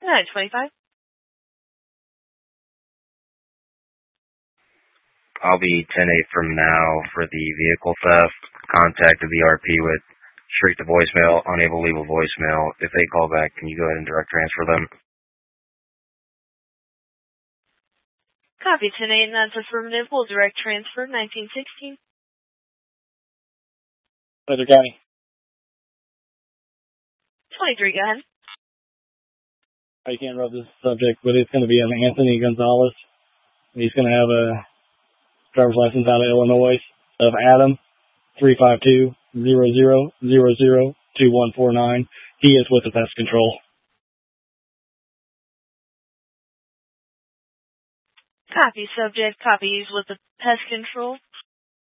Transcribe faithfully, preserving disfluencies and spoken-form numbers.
nine twenty-five. I'll be ten eight from now for the vehicle theft. Contacted the R P with straight to voicemail, unable to leave a voicemail. If they call back, can you go ahead and direct transfer them? Copy, ten eight, and that's affirmative. We'll direct transfer nineteen sixteen. Later, County. twenty-three, go ahead. I can't rub this subject, but it's going to be an Anthony Gonzalez. He's going to have a driver's license out of Illinois of Adam three five two zero zero zero zero two one four nine. He is with the pest control. Copy, subject. Copy, he's with the pest control.